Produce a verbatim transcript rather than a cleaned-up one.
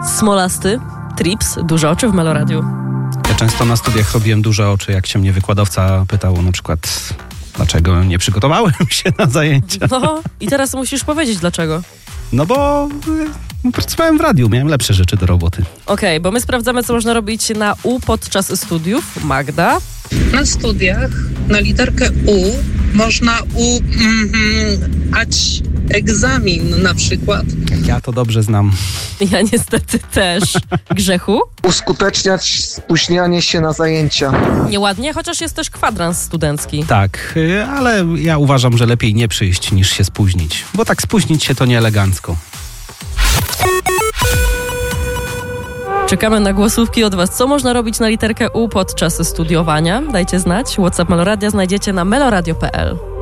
Smolasty, Trips, duże oczy w Meloradiu. Ja często na studiach robiłem duże oczy, jak się mnie wykładowca pytał na przykład, dlaczego nie przygotowałem się na zajęcia. No i teraz musisz powiedzieć dlaczego. No bo y, pracowałem w radiu, miałem lepsze rzeczy do roboty. Okej, okay, bo my sprawdzamy, co można robić na U podczas studiów. Magda? Na studiach na literkę U można uać egzamin na przykład. Jak ja to dobrze znam. Ja niestety też. Grzechu? Uskuteczniać spóźnianie się na zajęcia. Nieładnie, chociaż jest też kwadrans studencki. Tak, y, ale ja uważam, że lepiej nie przyjść niż się spóźnić. Bo tak spóźnić się to nieelegancko. Czekamy na głosówki od Was. Co można robić na literkę U podczas studiowania? Dajcie znać. WhatsApp Meloradia znajdziecie na meloradio kropka p l.